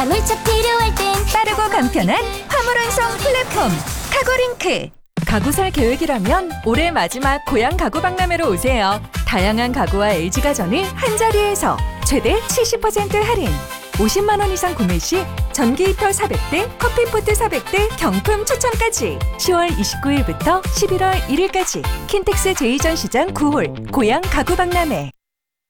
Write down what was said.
화물차 필요할 땐 빠르고 간편한 화물 운송 플랫폼 카고링크. 가구 살 계획이라면 올해 마지막 고향 가구 박람회로 오세요. 다양한 가구와 LG가전을 한자리에서 최대 70% 할인. 50만 원 이상 구매 시 전기 히터 400대, 커피포트 400대 경품 추첨까지. 10월 29일부터 11월 1일까지 킨텍스 제2전시장 9홀 고향 가구 박람회.